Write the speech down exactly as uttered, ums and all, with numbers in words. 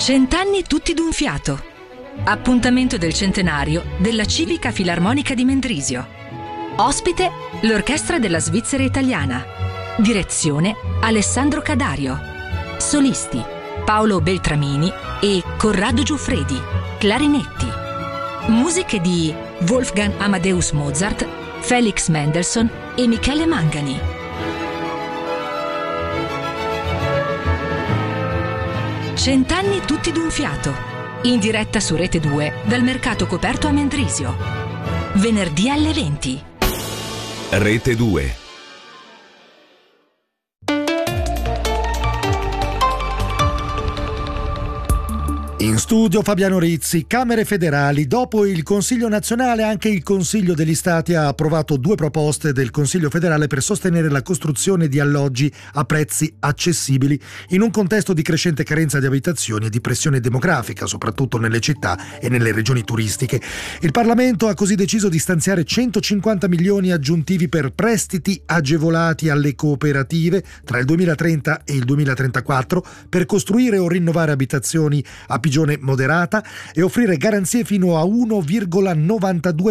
Cent'anni tutti d'un fiato. Appuntamento del centenario della Civica Filarmonica di Mendrisio. Ospite l'Orchestra della Svizzera Italiana. Direzione Alessandro Cadario. Solisti Paolo Beltramini e Corrado Giuffredi, clarinetti. Musiche di Wolfgang Amadeus Mozart, Felix Mendelssohn e Michele Mangani. Cent'anni tutti d'un fiato. In diretta su Rete due dal mercato coperto a Mendrisio. Venerdì alle venti. Rete due. In studio Fabiano Rizzi. Camere federali. Dopo il Consiglio nazionale, anche il Consiglio degli Stati ha approvato due proposte del Consiglio federale per sostenere la costruzione di alloggi a prezzi accessibili in un contesto di crescente carenza di abitazioni e di pressione demografica, soprattutto nelle città e nelle regioni turistiche. Il Parlamento ha così deciso di stanziare centocinquanta milioni aggiuntivi per prestiti agevolati alle cooperative tra il duemilatrenta e il duemilatrentaquattro per costruire o rinnovare abitazioni a pigione moderata e offrire garanzie fino a uno virgola novantadue